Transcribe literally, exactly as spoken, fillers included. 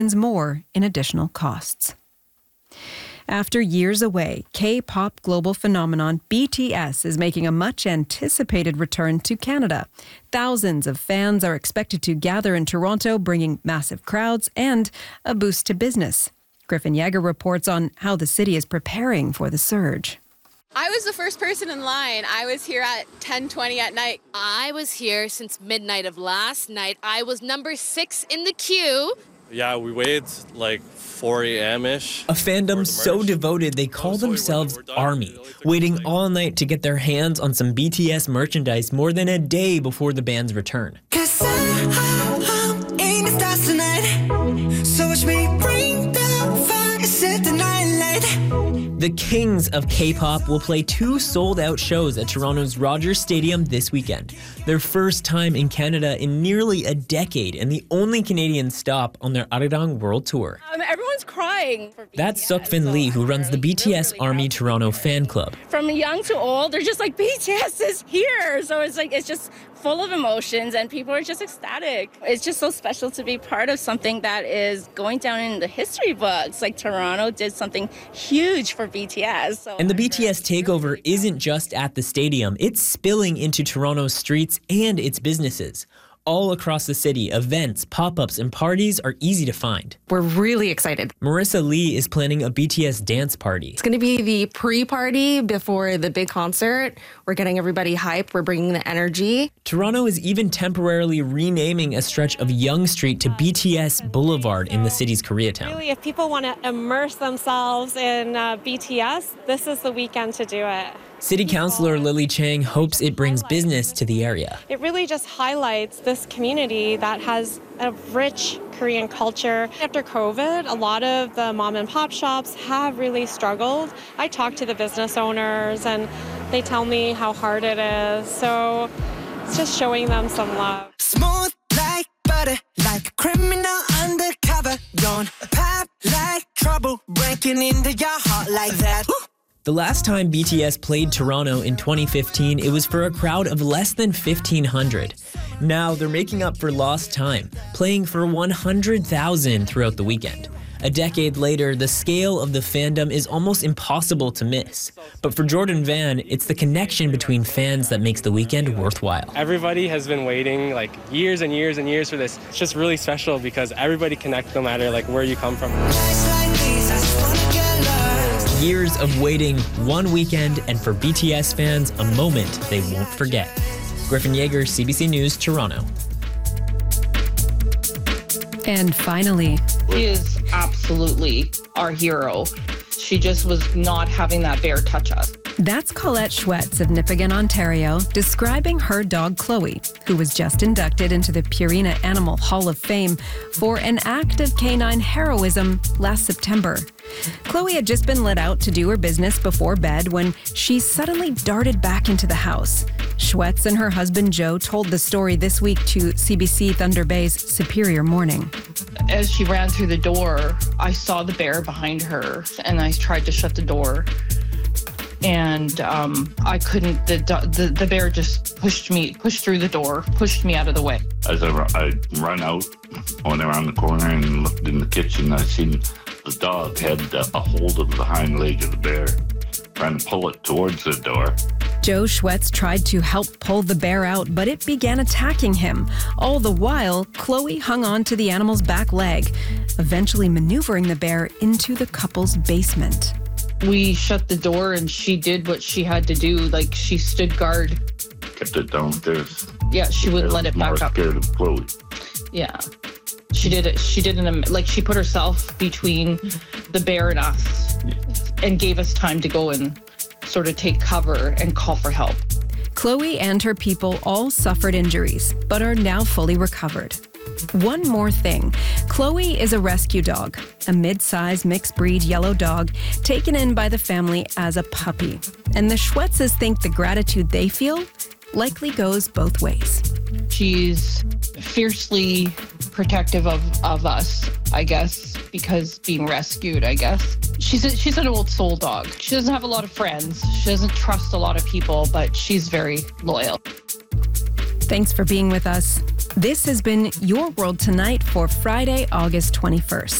more in additional costs. After years away, K-pop global phenomenon B T S is making a much-anticipated return to Canada. Thousands of fans are expected to gather in Toronto, bringing massive crowds and a boost to business. Griffin Yeager reports on how the city is preparing for the surge. I was the first person in line. I was here at ten twenty at night. I was here since midnight of last night. I was number six in the queue. Yeah, we waited like four a.m.-ish. A fandom so devoted they call themselves ARMY, waiting all night to get their hands on some B T S merchandise more than a day before the band's return. The Kings of K-pop will play two sold-out shows at Toronto's Rogers Stadium this weekend. Their first time in Canada in nearly a decade and the only Canadian stop on their Arirang World Tour. Um, everyone's crying for B T S. That's Sukfin so Lee, who runs the B T S really, really Army Toronto fan club. From young to old, they're just like, B T S is here. So it's like, it's just full of emotions and people are just ecstatic. It's just so special to be part of something that is going down in the history books. Like Toronto did something huge for B T S. So and the B T S takeover isn't just at the stadium, it's spilling into Toronto's streets and its businesses. All across the city, events, pop-ups, and parties are easy to find. We're really excited. Marissa Lee is planning a B T S dance party. It's going to be the pre-party before the big concert. We're getting everybody hyped. We're bringing the energy. Toronto is even temporarily renaming a stretch of Yonge Street to B T S Boulevard in the city's Koreatown. Really, if people want to immerse themselves in uh, B T S, this is the weekend to do it. City Councilor Lily Chang hopes it brings business to the area. It really just highlights this community that has a rich Korean culture. After COVID, a lot of the mom and pop shops have really struggled. I talk to the business owners and they tell me how hard it is. So it's just showing them some love. Smooth like butter, like a criminal undercover. Don't pop like trouble, breaking into your heart like that. The last time B T S played Toronto in twenty fifteen, it was for a crowd of less than fifteen hundred. Now they're making up for lost time, playing for one hundred thousand throughout the weekend. A decade later, the scale of the fandom is almost impossible to miss. But for Jordan Van, it's the connection between fans that makes the weekend worthwhile. Everybody has been waiting like years and years and years for this. It's just really special because everybody connects no matter like where you come from. Years of waiting, one weekend, and for B T S fans, a moment they won't forget. Griffin Yeager, C B C News, Toronto. And finally, she is absolutely our hero. She just was not having that bear touch us. That's Colette Schwetz of Nipigon, Ontario, describing her dog Chloe, who was just inducted into the Purina Animal Hall of Fame for an act of canine heroism last September. Chloe had just been let out to do her business before bed when she suddenly darted back into the house. Schwetz and her husband Joe told the story this week to C B C Thunder Bay's Superior Morning. As she ran through the door, I saw the bear behind her, and I tried to shut the door. And um, I couldn't, the, the the bear just pushed me, pushed through the door, pushed me out of the way. As I, I run out, went around the corner and looked in the kitchen, I seen the dog had a hold of the hind leg of the bear, trying to pull it towards the door. Joe Schwetz tried to help pull the bear out, but it began attacking him. All the while, Chloe hung on to the animal's back leg, eventually maneuvering the bear into the couple's basement. We shut the door and she did what she had to do. Like, she stood guard. Kept it downstairs. Yeah, she wouldn't let it back up. More scared of Chloe. Yeah. She did it. She did it. Like, she put herself between the bear and us and gave us time to go and sort of take cover and call for help. Chloe and her people all suffered injuries, but are now fully recovered. One more thing. Chloe is a rescue dog, a mid-sized mixed-breed yellow dog taken in by the family as a puppy. And the Schwetzes think the gratitude they feel likely goes both ways. She's fiercely protective of, of us, I guess, because being rescued, I guess. She's a, she's an old soul dog. She doesn't have a lot of friends. She doesn't trust a lot of people, but she's very loyal. Thanks for being with us. This has been Your World Tonight for Friday, August twenty-first.